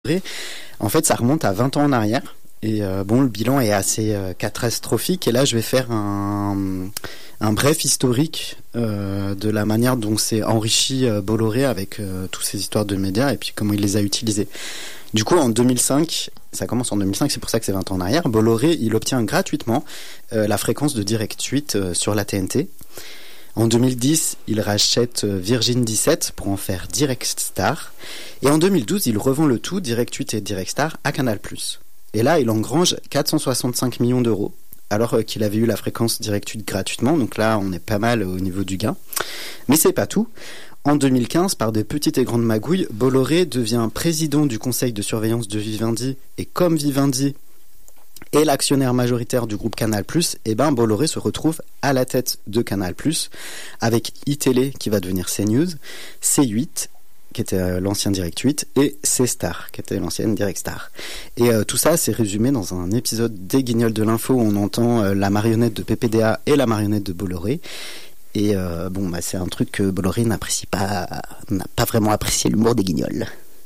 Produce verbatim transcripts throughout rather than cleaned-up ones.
En fait, ça remonte à vingt ans en arrière. Et euh, bon, le bilan est assez euh, catastrophique. Et là, je vais faire un, un bref historique euh, de la manière dont s'est enrichi euh, Bolloré avec euh, toutes ces histoires de médias et puis comment il les a utilisées. Du coup, en deux mille cinq, ça commence en deux mille cinq, c'est pour ça que c'est vingt ans en arrière, Bolloré, il obtient gratuitement euh, la fréquence de Direct huit euh, sur la T N T. En deux mille dix, il rachète Virgin dix-sept pour en faire Direct Star. Et en deux mille douze, il revend le tout, Direct huit et Direct Star, à Canal plus. Et là, il engrange quatre cent soixante-cinq millions d'euros, alors qu'il avait eu la fréquence Direct huit gratuitement. Donc là, on est pas mal au niveau du gain. Mais c'est pas tout. En deux mille quinze, par des petites et grandes magouilles, Bolloré devient président du conseil de surveillance de Vivendi. Et comme Vivendi est l'actionnaire majoritaire du groupe Canal plus, et ben Bolloré se retrouve à la tête de Canal plus, avec iTélé qui va devenir CNews, C huit qui était l'ancien Direct huit, et C-Star, qui était l'ancienne Direct Star. Et euh, tout ça, c'est résumé dans un épisode des Guignols de l'info où on entend euh, la marionnette de P P D A et la marionnette de Bolloré. Et euh, bon, bah, c'est un truc que Bolloré n'apprécie pas, n'a pas vraiment apprécié l'humour des Guignols.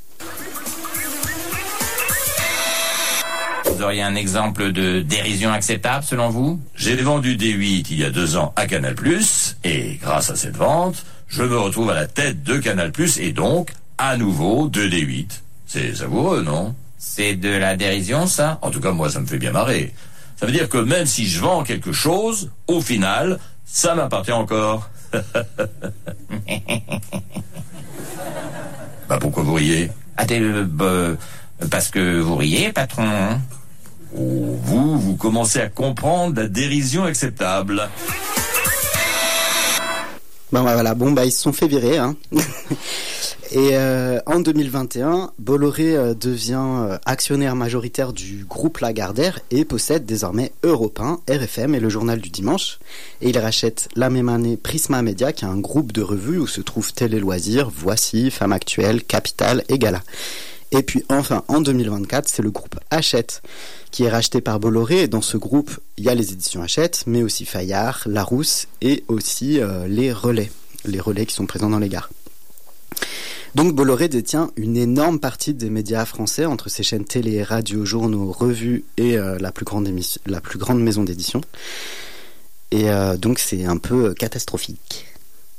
Vous auriez un exemple de dérision acceptable, selon vous ? J'ai vendu D huit il y a deux ans à Canal plus, et grâce à cette vente, je me retrouve à la tête de Canal plus, et donc, à nouveau, de D huit. C'est savoureux, non ? C'est de la dérision, ça ? En tout cas, moi, ça me fait bien marrer. Ça veut dire que même si je vends quelque chose, au final, ça m'appartient encore. Bah, pourquoi vous riez ? Ah, t'es, euh, bah, parce que vous riez, patron, hein ? Oh, vous, vous commencez à comprendre la dérision acceptable. Bon bah voilà, bon bah ils se sont fait virer, hein. Et euh, en deux mille vingt et un, Bolloré euh, devient euh, actionnaire majoritaire du groupe Lagardère et possède désormais Europe un, R F M et le Journal du Dimanche. Et il rachète la même année Prisma Media, qui est un groupe de revues où se trouvent Télé Loisirs, Voici, Femme Actuelle, Capital et Gala. Et puis enfin, en deux mille vingt-quatre, c'est le groupe Hachette qui est racheté par Bolloré. Et dans ce groupe, il y a les éditions Hachette, mais aussi Fayard, Larousse et aussi euh, les relais. Les relais qui sont présents dans les gares. Donc Bolloré détient une énorme partie des médias français entre ses chaînes télé, radio, journaux, revues et euh, la, plus grande émission, la plus grande maison d'édition. Et euh, donc c'est un peu catastrophique.